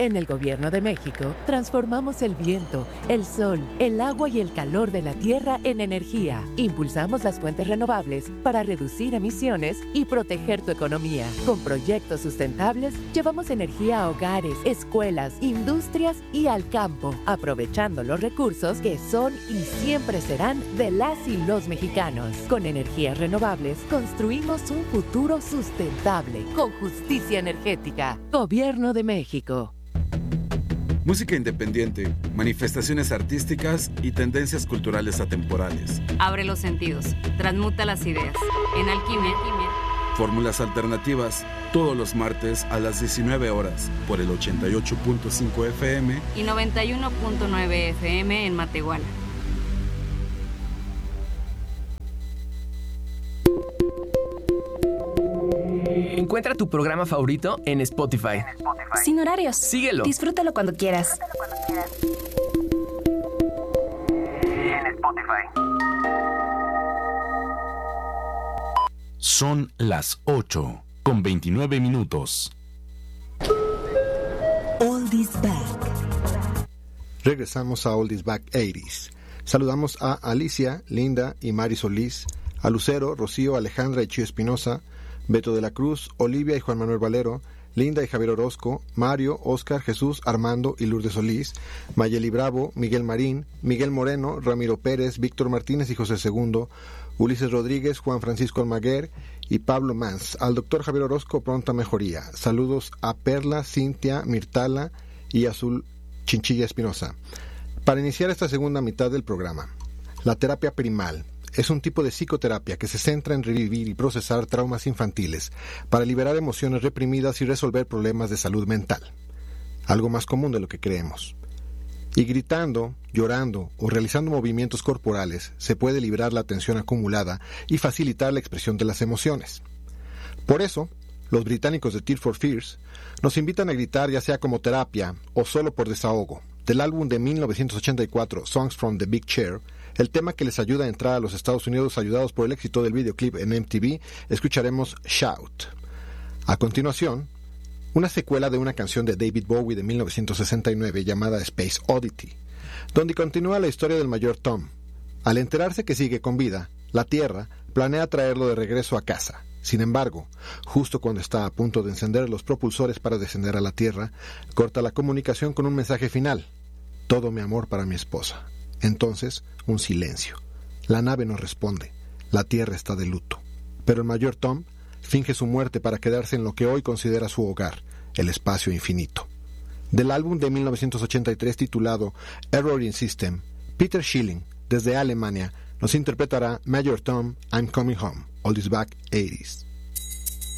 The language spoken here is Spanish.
En el Gobierno de México, transformamos el viento, el sol, el agua y el calor de la tierra en energía. Impulsamos las fuentes renovables para reducir emisiones y proteger tu economía. Con proyectos sustentables, llevamos energía a hogares, escuelas, industrias y al campo, aprovechando los recursos que son y siempre serán de las y los mexicanos. Con energías renovables, construimos un futuro sustentable, con justicia energética. Gobierno de México. Música independiente, manifestaciones artísticas y tendencias culturales atemporales. Abre los sentidos, transmuta las ideas. En Alquimia. Fórmulas alternativas, todos los martes a las 19 horas por el 88.5 FM y 91.9 FM en Matehuala. Encuentra tu programa favorito en Spotify. Sin horarios. Síguelo. Disfrútalo cuando quieras. En Spotify. Son las 8:29. Oldies Back. Regresamos a Oldies Back 80s. Saludamos a Alicia, Linda y Mari Solís, a Lucero, Rocío, Alejandra y Chío Espinosa, Beto de la Cruz, Olivia y Juan Manuel Valero, Linda y Javier Orozco, Mario, Óscar, Jesús, Armando y Lourdes Solís, Mayeli Bravo, Miguel Marín, Miguel Moreno, Ramiro Pérez, Víctor Martínez y José II, Ulises Rodríguez, Juan Francisco Almaguer y Pablo Mans. Al doctor Javier Orozco, pronta mejoría. Saludos a Perla, Cintia, Mirtala y Azul Chinchilla Espinosa. Para iniciar esta segunda mitad del programa, la terapia primal es un tipo de psicoterapia que se centra en revivir y procesar traumas infantiles para liberar emociones reprimidas y resolver problemas de salud mental, algo más común de lo que creemos. Y gritando, llorando o realizando movimientos corporales se puede liberar la tensión acumulada y facilitar la expresión de las emociones. Por eso, los británicos de Tears for Fears nos invitan a gritar ya sea como terapia o solo por desahogo. Del álbum de 1984 Songs from the Big Chair, el tema que les ayuda a entrar a los Estados Unidos ayudados por el éxito del videoclip en MTV, escucharemos Shout. A continuación, una secuela de una canción de David Bowie de 1969 llamada Space Oddity, donde continúa la historia del mayor Tom. Al enterarse que sigue con vida, la Tierra planea traerlo de regreso a casa. Sin embargo, justo cuando está a punto de encender los propulsores para descender a la Tierra, corta la comunicación con un mensaje final: todo mi amor para mi esposa. Entonces, un silencio. La nave no responde. La Tierra está de luto. Pero el mayor Tom finge su muerte para quedarse en lo que hoy considera su hogar, el espacio infinito. Del álbum de 1983 titulado Error in System, Peter Schilling, desde Alemania, nos interpretará Major Tom, I'm Coming Home, Oldies Back 80s.